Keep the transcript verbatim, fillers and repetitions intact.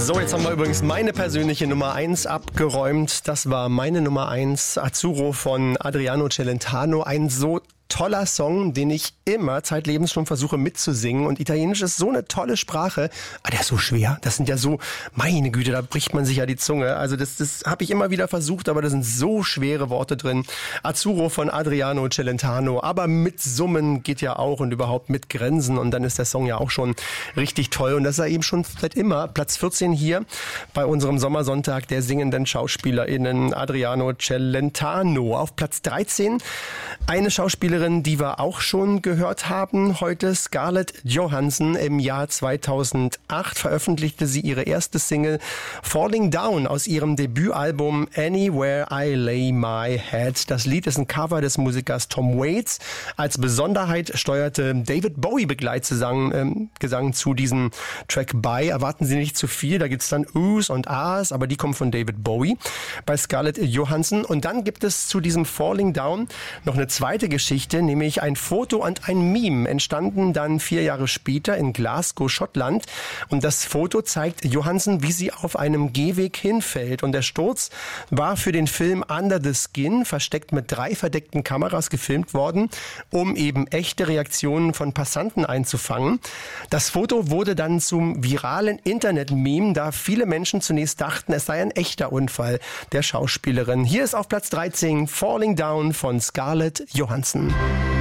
So, jetzt haben wir übrigens meine persönliche Nummer eins abgeräumt. Das war meine Nummer eins, Azzurro von Adriano Celentano. Ein so toller Song, den ich immer zeitlebens schon versuche mitzusingen. Und Italienisch ist so eine tolle Sprache. Aber der ist so schwer. Das sind ja so, meine Güte, da bricht man sich ja die Zunge. Also das, das habe ich immer wieder versucht, aber da sind so schwere Worte drin. Azzurro von Adriano Celentano. Aber mit Summen geht ja auch und überhaupt mit Grenzen. Und dann ist der Song ja auch schon richtig toll. Und das ist ja eben schon seit immer Platz vierzehn hier bei unserem Sommersonntag der singenden SchauspielerInnen Adriano Celentano. Auf Platz dreizehn eine Schauspielerin, die wir auch schon gehört haben heute, Scarlett Johansson. Im Jahr zweitausendacht veröffentlichte sie ihre erste Single Falling Down aus ihrem Debütalbum Anywhere I Lay My Head. Das Lied ist ein Cover des Musikers Tom Waits. Als Besonderheit steuerte David Bowie Begleitgesang ähm, Gesang zu diesem Track bei. Erwarten Sie nicht zu viel, da gibt's dann Uhs und Ahs, aber die kommen von David Bowie bei Scarlett Johansson. Und dann gibt es zu diesem Falling Down noch eine zweite Geschichte, nämlich ein Foto und ein Meme, entstanden dann vier Jahre später in Glasgow, Schottland. Und das Foto zeigt Johansson, wie sie auf einem Gehweg hinfällt. Und der Sturz war für den Film Under the Skin, versteckt mit drei verdeckten Kameras gefilmt worden, um eben echte Reaktionen von Passanten einzufangen. Das Foto wurde dann zum viralen Internet-Meme, da viele Menschen zunächst dachten, es sei ein echter Unfall der Schauspielerin. Hier ist auf Platz dreizehn Falling Down von Scarlett Johansson.